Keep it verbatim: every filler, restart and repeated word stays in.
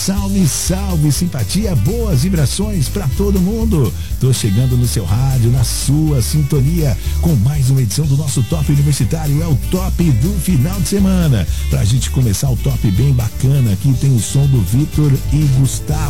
Salve, salve, simpatia, boas vibrações pra todo mundo. Tô chegando no seu rádio, na sua sintonia, com mais uma edição do nosso Top Universitário. É o Top do final de semana. Pra gente começar o top bem bacana, aqui tem o som do Vitor e Gustavo.